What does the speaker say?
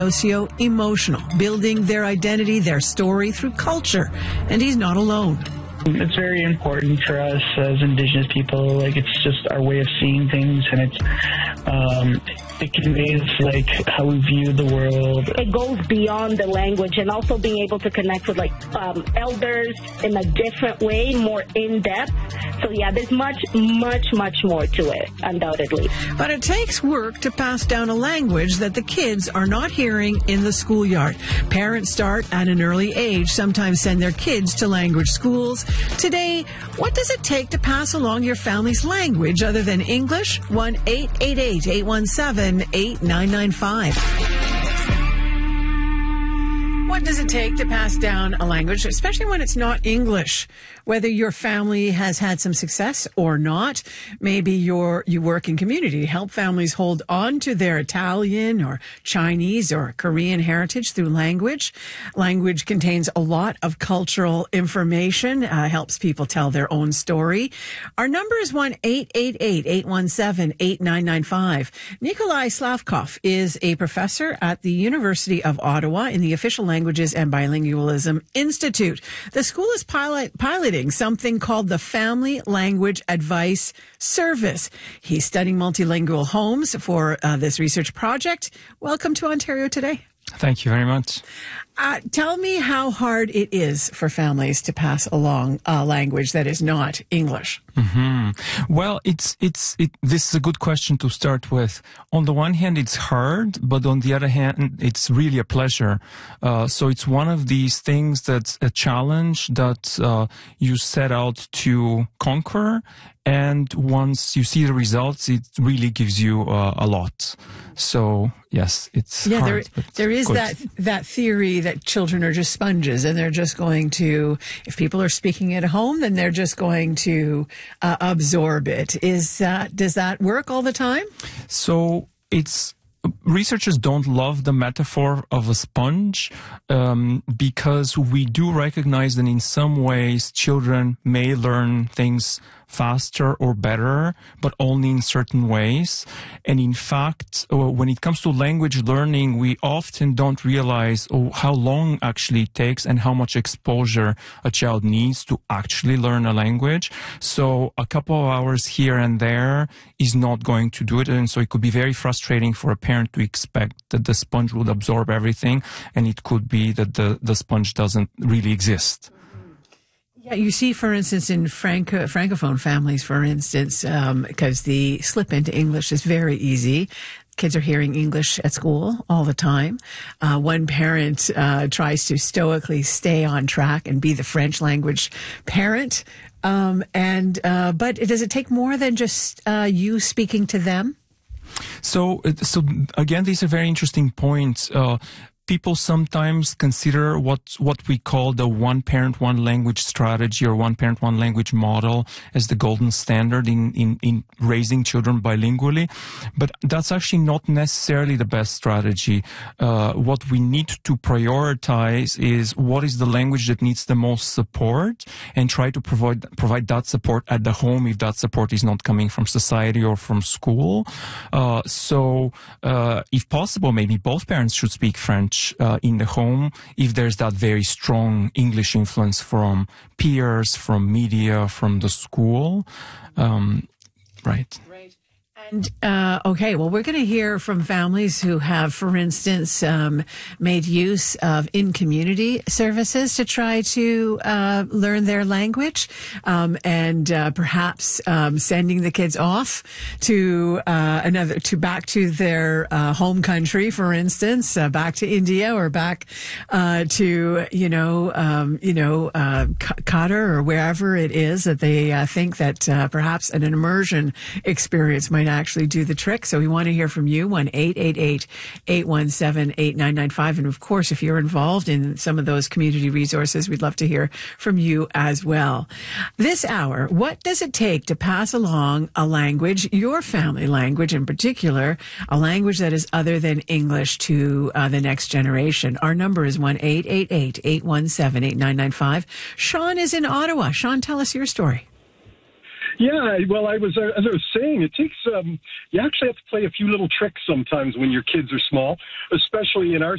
socio-emotional, building their identity, their story through culture. And he's not alone. It's very important for us as Indigenous people. Like, it's just our way of seeing things, and it conveys like how we view the world. It goes beyond the language, and also being able to connect with elders in a different way, more in depth. So yeah, there's much more to it, undoubtedly. But it takes work to pass down a language that the kids are not hearing in the schoolyard. Parents start at an early age, sometimes send their kids to language schools. Today, what does it take to pass along your family's language other than English? 1-888-817-8995. What does it take to pass down a language, especially when it's not English? Whether your family has had some success or not, maybe you work in community to help families hold on to their Italian or Chinese or Korean heritage through language. Language contains a lot of cultural information, helps people tell their own story. Our number is 1-888-817-8995. Nikolai Slavkov is a professor at the University of Ottawa in the Official Languages and Bilingualism Institute. The school is piloting something called the Family Language Advice Service. He's studying multilingual homes for this research project. Welcome to Ontario Today. Thank you very much. Tell me how hard it is for families to pass along a language that is not English. Mm-hmm. Well, this is a good question to start with. On the one hand, it's hard, but on the other hand, it's really a pleasure. So it's one of these things that's a challenge that you set out to conquer. And once you see the results, it really gives you a lot. So yes, it's hard. There is that theory that children are just sponges, and they're just going to, if people are speaking at home, then they're just going to absorb it. Does that work all the time? So researchers don't love the metaphor of a sponge because we do recognize that in some ways children may learn things faster or better, but only in certain ways. And in fact, when it comes to language learning, we often don't realize how long actually it takes and how much exposure a child needs to actually learn a language. So a couple of hours here and there is not going to do it. And so it could be very frustrating for a parent to expect that the sponge would absorb everything. And it could be that the sponge doesn't really exist. Yeah, you see, for instance, in Francophone families, for instance, because the slip into English is very easy. Kids are hearing English at school all the time. One parent tries to stoically stay on track and be the French language parent. But does it take more than just you speaking to them? So again, these are very interesting points. People sometimes consider what we call the one parent, one language strategy or one parent, one language model as the golden standard in raising children bilingually. But that's actually not necessarily the best strategy. What we need to prioritize is what is the language that needs the most support and try to provide that support at the home if that support is not coming from society or from school. If possible, maybe both parents should speak French in the home if there's that very strong English influence from peers, from media, from the school. Right. And, okay, well, we're going to hear from families who have, for instance, made use of in-community services to try to learn their language, and perhaps sending the kids off to back to their home country, for instance, back to India or back to Qatar or wherever it is that they think that perhaps an immersion experience might actually do the trick. So we want to hear from you, 1-888-817-8995. And of course, if you're involved in some of those community resources, we'd love to hear from you as well. This hour, what does it take to pass along a language, your family language in particular, a language that is other than English to the next generation? Our number is 1-888-817-8995. Sean is in Ottawa. Sean, tell us your story. Yeah, well, as I was saying, it takes, you actually have to play a few little tricks sometimes when your kids are small, especially in our